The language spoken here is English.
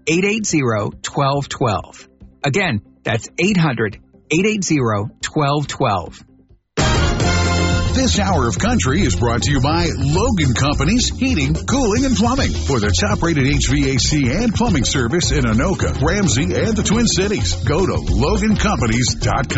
800-880-1212. Again, that's 800-880-1212. This hour of country is brought to you by Logan Companies Heating, Cooling, and Plumbing. For the top-rated HVAC and plumbing service in Anoka, Ramsey, and the Twin Cities, go to LoganCompanies.com.